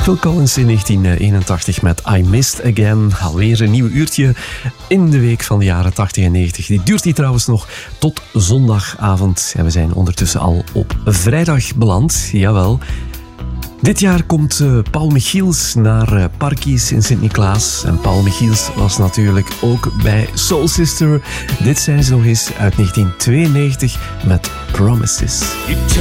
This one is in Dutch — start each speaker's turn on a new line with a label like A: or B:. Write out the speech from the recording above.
A: Phil Collins in 1981 met I Missed Again. Alweer een nieuw uurtje in de week van de jaren 80 en 90. Die duurt hier trouwens nog tot zondagavond. En we zijn ondertussen al op vrijdag beland. Jawel. Dit jaar komt Paul Michiels naar Parkies in Sint-Niklaas. En Paul Michiels was natuurlijk ook bij Soul Sister. Dit zijn ze nog eens uit 1992 met Promises.